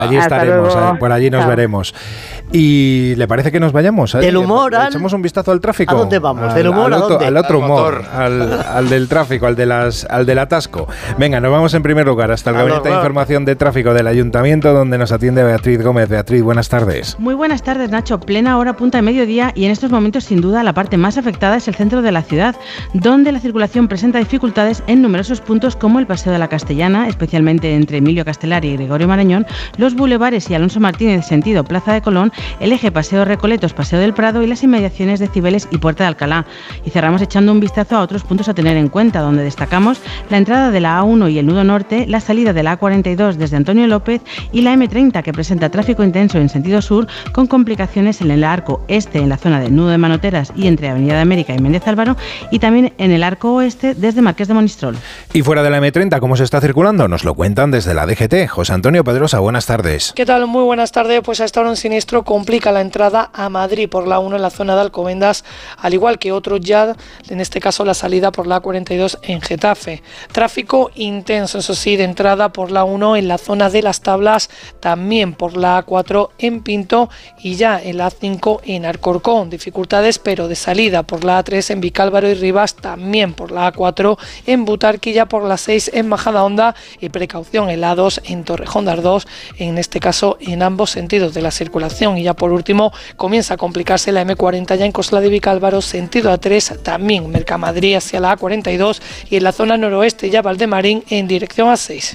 Allí estaremos, por allí nos veremos. ¿Y le parece que nos vayamos? Del humor echamos un vistazo al tráfico. ¿A dónde vamos? ¿Del humor a dónde? Al otro humor, al del tráfico, al del atasco. Venga, nos vamos en primer lugar hasta el Gabinete de Información de Tráfico del Ayuntamiento, donde nos atiende Beatriz Gómez. Beatriz, buenas tardes. Muy buenas tardes, Nacho. Plena hora punta de mediodía y en estos momentos, sin duda, la parte más afectada es el centro de la ciudad, donde la circulación presenta dificultades en numerosos puntos como el Paseo de la Castellana, especialmente entre Emilio Castelar y Gregorio Marañón, los bulevares y Alonso Martínez sentido Plaza de Colón, el eje Paseo Recoletos, Paseo del Prado y las inmediaciones de Cibeles y Puerta de Alcalá. Y cerramos echando un vistazo a otros puntos a tener en cuenta, donde destacamos la entrada de la A1 y el nudo norte, la salida de la A42 desde Antonio López y la M30, que presenta tráfico intenso en sentido sur, con complicaciones en el arco este en la zona del nudo de Manoteras y entre Avenida de América y Méndez Álvaro, y también en el arco oeste desde Marqués de Monistrol. Y fuera de la M30, ¿cómo se está circulando? Nos lo cuentan desde la DGT. José Antonio Pedrosa, buenas tardes. ¿Qué tal? Muy buenas tardes. Pues hasta ahora un siniestro complica la entrada a Madrid por la 1 en la zona de Alcobendas, al igual que otro ya, en este caso la salida por la A42 en Getafe. Tráfico intenso, eso sí, de entrada por la 1 en la zona de Las Tablas, también por la A4 en Pinto y ya en la A5 en Alcorcón. Dificultades, pero de salida por la A3 en Vicálvaro y Rivas, también por la A4 en Butarquilla, por la 6 en Majadahonda y precaución en la A2 en Torrejón de Ardoz, en este caso en ambos sentidos de la circulación. Y ya por último comienza a complicarse la M40 ya en Cosla de Vicálvaro sentido A3, también Mercamadrid hacia la A42 y en la zona noroeste ya Valdemarín en dirección A6.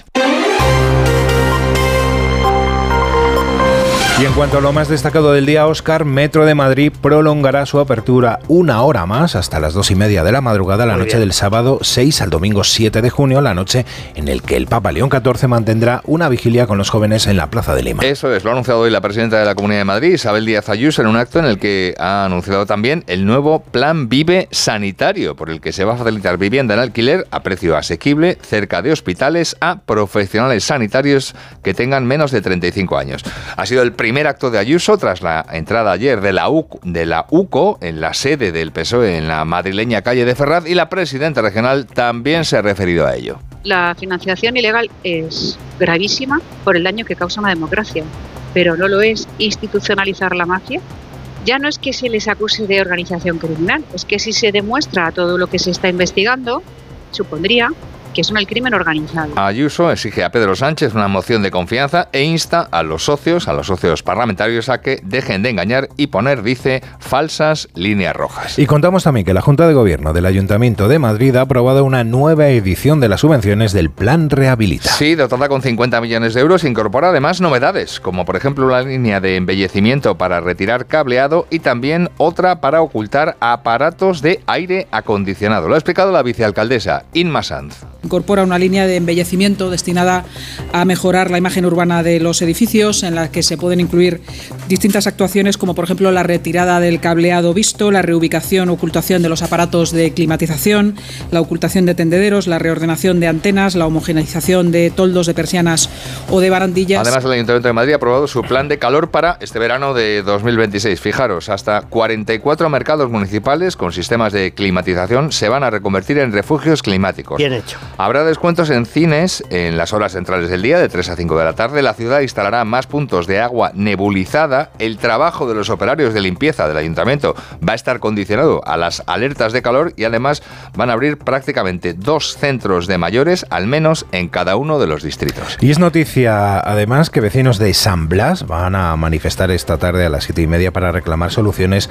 Y en cuanto a lo más destacado del día, Óscar, Metro de Madrid prolongará su apertura una hora más hasta las 2:30 de la madrugada, la noche del sábado 6 al domingo 7 de junio, la noche en el que el Papa León XIV mantendrá una vigilia con los jóvenes en la Plaza de Lima. Eso es, lo ha anunciado hoy la presidenta de la Comunidad de Madrid, Isabel Díaz Ayuso, en un acto en el que ha anunciado también el nuevo Plan Vive Sanitario, por el que se va a facilitar vivienda en alquiler a precio asequible cerca de hospitales a profesionales sanitarios que tengan menos de 35 años. Ha sido el primer acto de Ayuso tras la entrada ayer de la UCO en la sede del PSOE en la madrileña calle de Ferraz, y la presidenta regional también se ha referido a ello. La financiación ilegal es gravísima por el daño que causa a una democracia, pero no lo es institucionalizar la mafia. Ya no es que se les acuse de organización criminal, es que si se demuestra todo lo que se está investigando, supondría que son el crimen organizado. Ayuso exige a Pedro Sánchez una moción de confianza e insta a los socios parlamentarios a que dejen de engañar y poner, dice, falsas líneas rojas. Y contamos también que la Junta de Gobierno del Ayuntamiento de Madrid ha aprobado una nueva edición de las subvenciones del Plan Rehabilita. Sí, dotada con 50 millones de euros, incorpora además novedades, como por ejemplo la línea de embellecimiento para retirar cableado y también otra para ocultar aparatos de aire acondicionado. Lo ha explicado la vicealcaldesa Inma Sanz. Incorpora una línea de embellecimiento destinada a mejorar la imagen urbana de los edificios, en la que se pueden incluir distintas actuaciones como por ejemplo la retirada del cableado visto, la reubicación o ocultación de los aparatos de climatización, la ocultación de tendederos, la reordenación de antenas, la homogeneización de toldos de persianas o de barandillas. Además, el Ayuntamiento de Madrid ha aprobado su plan de calor para este verano de 2026. Fijaros, hasta 44 mercados municipales con sistemas de climatización se van a reconvertir en refugios climáticos. Bien hecho. Habrá descuentos en cines en las horas centrales del día, de 3 a 5 de la tarde. La ciudad instalará más puntos de agua nebulizada. El trabajo de los operarios de limpieza del ayuntamiento va a estar condicionado a las alertas de calor y además van a abrir prácticamente 2 centros de mayores, al menos en cada uno de los distritos. Y es noticia, además, que vecinos de San Blas van a manifestar esta tarde a las 7:30 para reclamar soluciones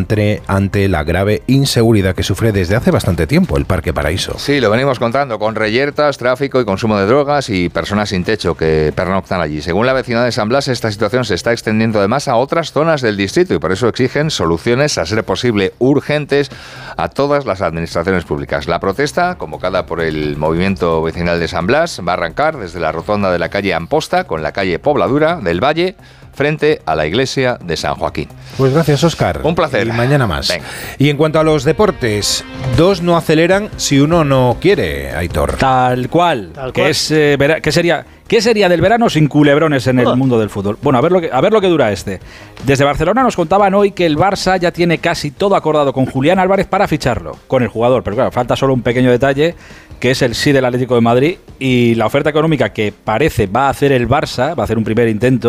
ante la grave inseguridad que sufre desde hace bastante tiempo el Parque Paraíso. Sí, lo venimos contando, con reyertas, tráfico y consumo de drogas y personas sin techo que pernoctan allí. Según la vecindad de San Blas, esta situación se está extendiendo además a otras zonas del distrito y por eso exigen soluciones, a ser posible urgentes, a todas las administraciones públicas. La protesta, convocada por el movimiento vecinal de San Blas, va a arrancar desde la rotonda de la calle Amposta con la calle Pobladura del Valle, frente a la iglesia de San Joaquín. Pues gracias, Óscar. Un placer. Y mañana más. Venga. Y en cuanto a los deportes, 2 no aceleran si uno no quiere, Aitor. Tal cual. Que sería ¿Qué sería del verano sin culebrones en el mundo del fútbol? Bueno, a ver lo que dura este. Desde Barcelona nos contaban hoy que el Barça ya tiene casi todo acordado con Julián Álvarez para ficharlo, con el jugador. Pero claro, falta solo un pequeño detalle, que es el sí del Atlético de Madrid, y la oferta económica que parece va a hacer el Barça, va a hacer un primer intento,